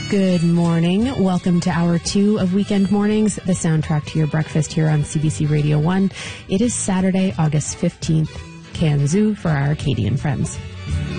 Good morning. Welcome to Hour 2 of Weekend Mornings, the soundtrack to your breakfast here on CBC Radio 1. It is Saturday, August 15th, Kanzu for our Acadian friends.